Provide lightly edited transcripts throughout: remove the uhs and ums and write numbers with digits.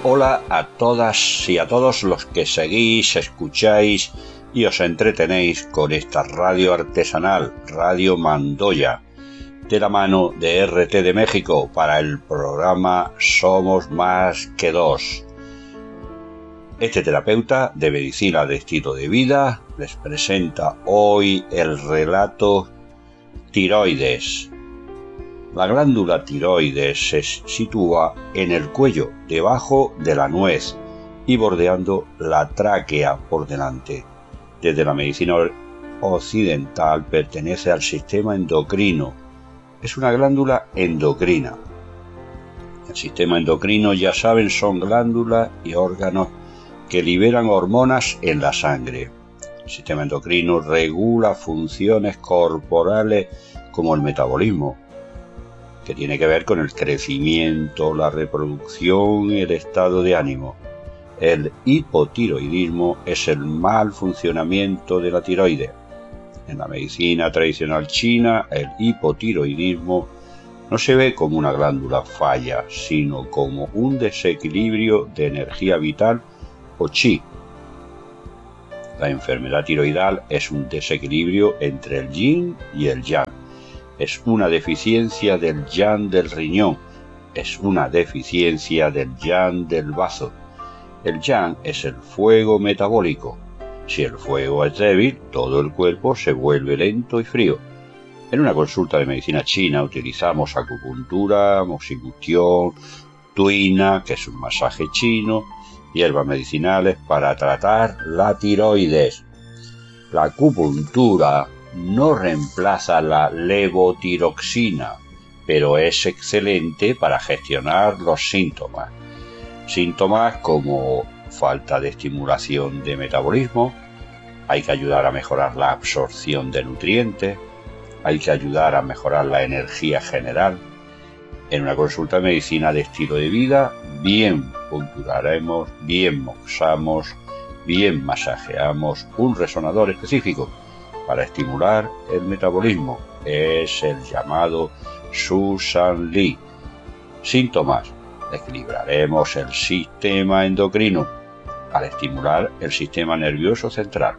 Hola a todas y a todos los que seguís, escucháis y os entretenéis con esta radio artesanal, Radio Mandoya, de la mano de RT de México para el programa Somos Más que Dos. Este terapeuta de medicina de estilo de vida les presenta hoy el relato Tiroides. La glándula tiroides se sitúa en el cuello, debajo de la nuez y bordeando la tráquea por delante. Desde la medicina occidental pertenece al sistema endocrino. Es una glándula endocrina. El sistema endocrino, ya saben, son glándulas y órganos que liberan hormonas en la sangre. El sistema endocrino regula funciones corporales como el metabolismo, que tiene que ver con el crecimiento, la reproducción y el estado de ánimo. El hipotiroidismo es el mal funcionamiento de la tiroides. En la medicina tradicional china, el hipotiroidismo no se ve como una glándula falla, sino como un desequilibrio de energía vital o chi. La enfermedad tiroidal es un desequilibrio entre el yin y el yang. Es una deficiencia del yang del riñón, es una deficiencia del yang del bazo. El yang es el fuego metabólico. Si el fuego es débil, todo el cuerpo se vuelve lento y frío. En una consulta de medicina china utilizamos acupuntura, moxibustión, tuina, que es un masaje chino, hierbas medicinales para tratar la tiroides. La acupuntura no reemplaza la levotiroxina, pero es excelente para gestionar los síntomas. Síntomas como falta de estimulación de metabolismo, hay que ayudar a mejorar la absorción de nutrientes, hay que ayudar a mejorar la energía general. En una consulta de medicina de estilo de vida, bien punturaremos, bien moxamos, bien masajeamos un resonador específico para estimular el metabolismo. Es el llamado Su San Li. Síntomas: equilibraremos el sistema endocrino al estimular el sistema nervioso central.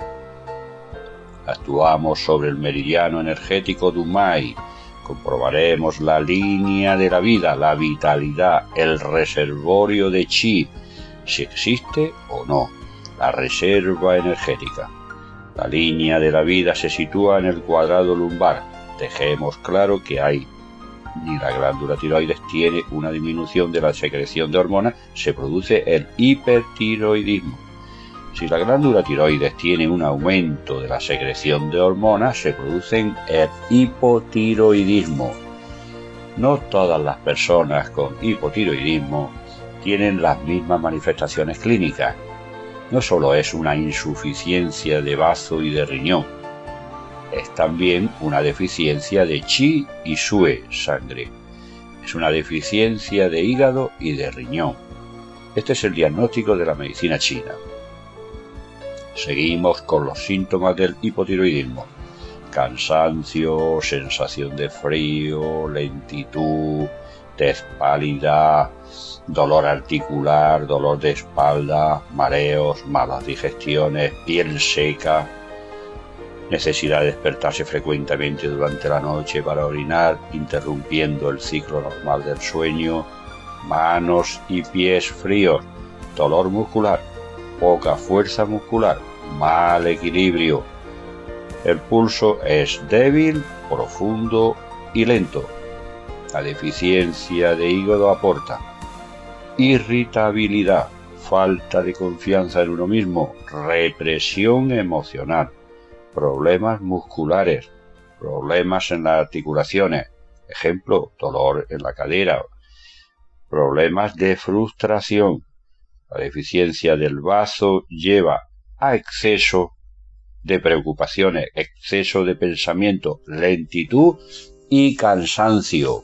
Actuamos sobre el meridiano energético Dumai. Comprobaremos la línea de la vida, la vitalidad, el reservorio de chi, si existe o no, la reserva energética. La línea de la vida se sitúa en el cuadrado lumbar. Dejemos claro que ni la glándula tiroides tiene una disminución de la secreción de hormonas, se produce el hipertiroidismo. Si la glándula tiroides tiene un aumento de la secreción de hormonas, se produce el hipotiroidismo. No todas las personas con hipotiroidismo tienen las mismas manifestaciones clínicas. No solo es una insuficiencia de bazo y de riñón, es también una deficiencia de chi y sue, sangre. Es una deficiencia de hígado y de riñón. Este es el diagnóstico de la medicina china. Seguimos con los síntomas del hipotiroidismo: cansancio, sensación de frío, lentitud, tez pálida, dolor articular, dolor de espalda, mareos, malas digestiones, piel seca, necesidad de despertarse frecuentemente durante la noche para orinar, interrumpiendo el ciclo normal del sueño, manos y pies fríos, dolor muscular, poca fuerza muscular, mal equilibrio. El pulso es débil, profundo y lento. La deficiencia de hígado aporta irritabilidad, falta de confianza en uno mismo, represión emocional, problemas musculares, problemas en las articulaciones, ejemplo, dolor en la cadera, problemas de frustración. La deficiencia del bazo lleva a exceso de preocupaciones, exceso de pensamiento, lentitud y cansancio.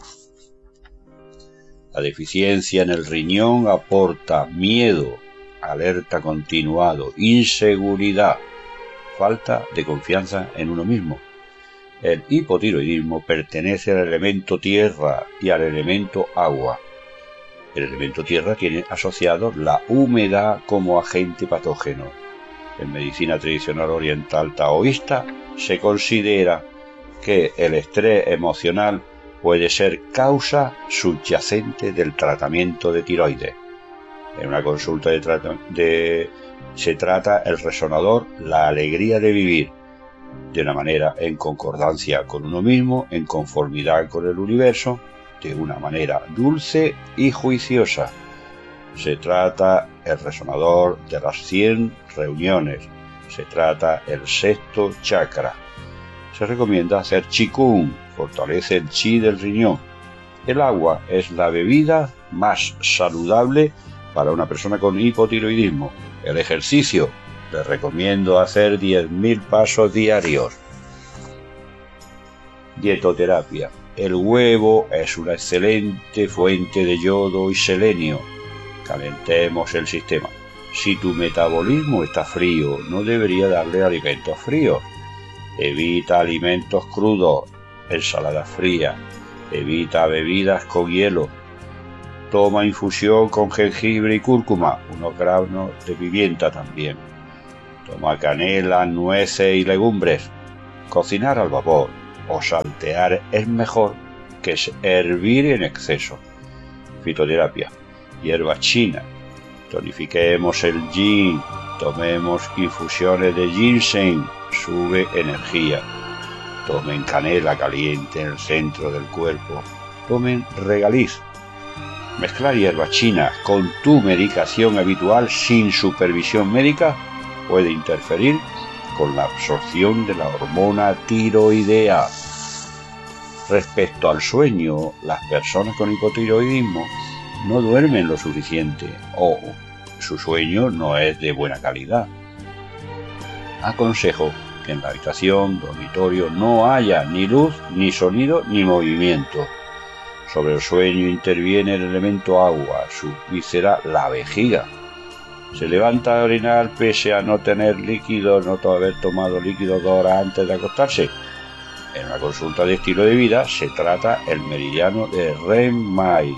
La deficiencia en el riñón aporta miedo, alerta continuado, inseguridad, falta de confianza en uno mismo. El hipotiroidismo pertenece al elemento tierra y al elemento agua. El elemento tierra tiene asociado la humedad como agente patógeno. En medicina tradicional oriental taoísta se considera que el estrés emocional puede ser causa subyacente del tratamiento de tiroides. En una consulta se trata el resonador, la alegría de vivir, de una manera en concordancia con uno mismo, en conformidad con el universo, de una manera dulce y juiciosa. Se trata el resonador de las 100 reuniones. Se trata el sexto chakra. Se recomienda hacer Qigong, fortalece el chi del riñón. El agua es la bebida más saludable para una persona con hipotiroidismo. El ejercicio, les recomiendo hacer 10.000 pasos diarios. Dietoterapia. El huevo es una excelente fuente de yodo y selenio. Calentemos el sistema. Si tu metabolismo está frío, no debería darle alimentos fríos. Evita alimentos crudos, ensaladas frías. Evita bebidas con hielo. Toma infusión con jengibre y cúrcuma, unos granos de pimienta también. Toma canela, nueces y legumbres. Cocinar al vapor o saltear es mejor que hervir en exceso. Fitoterapia. Hierba china. Tonifiquemos el yin. Tomemos infusiones de ginseng. Sube energía. Tomen canela caliente en el centro del cuerpo. Tomen regaliz. Mezclar hierbas chinas con tu medicación habitual sin supervisión médica puede interferir con la absorción de la hormona tiroidea. Respecto al sueño, las personas con hipotiroidismo no duermen lo suficiente o su sueño no es de buena calidad. Aconsejo que en la habitación, dormitorio, no haya ni luz, ni sonido, ni movimiento. Sobre el sueño interviene el elemento agua, su víscera, la vejiga. Se levanta a orinar pese a no tener líquido, no haber tomado líquido 2 horas antes de acostarse. En una consulta de estilo de vida se trata el meridiano de REM-MAI.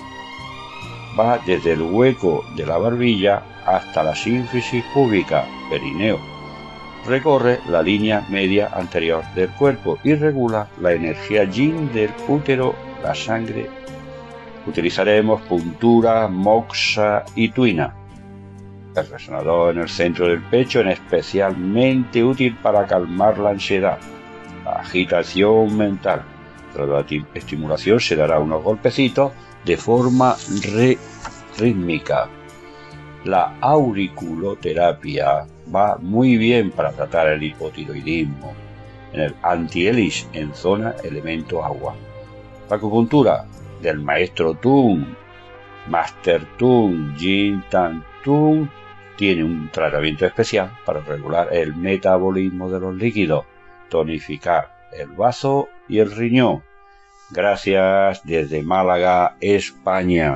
Va desde el hueco de la barbilla hasta la sínfisis púbica, perineo. Recorre la línea media anterior del cuerpo y regula la energía yin del útero, la sangre. Utilizaremos puntura, moxa y tuina. El resonador en el centro del pecho es especialmente útil para calmar la ansiedad, la agitación mental. Tras la estimulación se dará unos golpecitos de forma rítmica. La auriculoterapia va muy bien para tratar el hipotiroidismo. En el anti-hélice en zona elemento agua. La acupuntura del maestro Tung, Master Tung, Jin Tan Tung, tiene un tratamiento especial para regular el metabolismo de los líquidos, tonificar el bazo y el riñón. Gracias desde Málaga, España.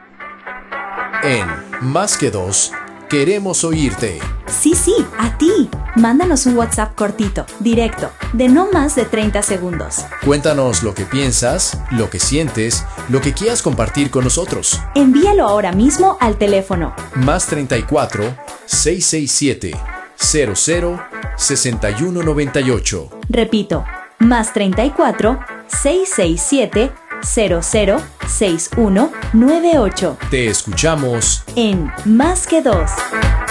En Más que Dos, queremos oírte. Sí, a ti. Mándanos un WhatsApp cortito, directo, de no más de 30 segundos. Cuéntanos lo que piensas, lo que sientes, lo que quieras compartir con nosotros. Envíalo ahora mismo al teléfono más 34 667 00 6198. Repito, más 34 667 00 6198. Te escuchamos en Más que Dos.